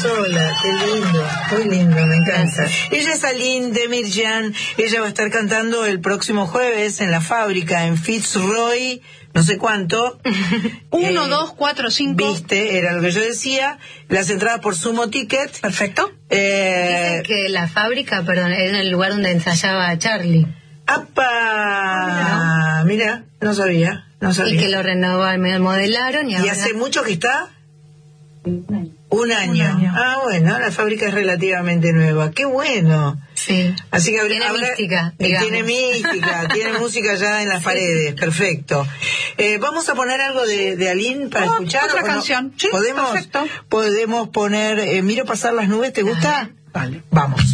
sola, qué lindo, muy lindo, me encanta. Ella es Aline Demirjian, ella va a estar cantando el próximo jueves en La Fábrica, en Fitzroy, no sé cuánto. 1, 2, 4, 5. Viste, era lo que yo decía. Las entradas por Sumo Ticket. Perfecto. Dicen que La Fábrica, perdón, era el lugar donde ensayaba Charlie. ¡Apa! Mira, no sabía. Y que lo remodelaron. ¿Y ahora? hace mucho que está? Un año. Ah, bueno, La Fábrica es relativamente nueva. ¡Qué bueno! Sí. Así que tiene mística, digamos. Tiene mística, tiene música ya en las paredes. Perfecto. Vamos a poner algo de Aline para escuchar. Otra canción. No? Sí, ¿Podemos? perfecto. Podemos poner Miro pasar las nubes, ¿te gusta? Vale. Vamos.